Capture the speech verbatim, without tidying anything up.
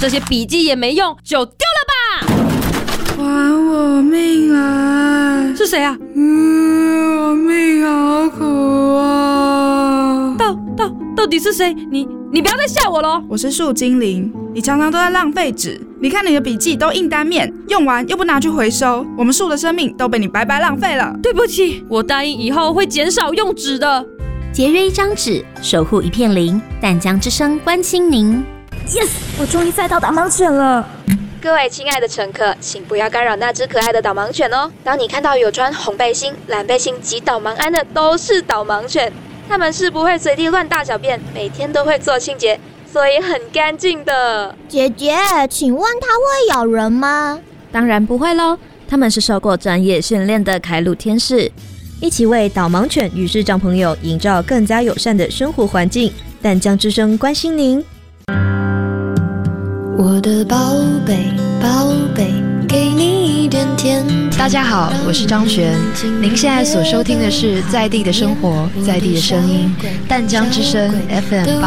这些笔记也没用，就丢了吧！ 还我命来！ 是谁啊？ 嗯，我命好苦啊！ 到到到底是谁？你你不要再吓我了！ 我是树精灵，你常常都在浪费纸。你看你的笔记都印单面，用完又不拿去回收，我们树的生命都被你白白浪费了。 对不起，我答应以后会减少用纸的。 节约一张纸，守护一片林。淡江之声关心您。 Yes， 我终于载到导盲犬了。 各位亲爱的乘客，请不要干扰那只可爱的导盲犬哦。当你看到有穿红背心、蓝背心及导盲鞍的，都是导盲犬。它们是不会随地乱大小便，每天都会做清洁，所以很干净的。 姐姐，请问它会咬人吗？ 当然不会咯，它们是受过专业训练的开路天使，一起为导盲犬与视障朋友营造更加友善的生活环境。淡江之声关心您。 我的宝贝宝贝，给你一点甜。 大家好，我是张璇，您现在所收听的是在地的生活，在地的声音，淡江之声 F M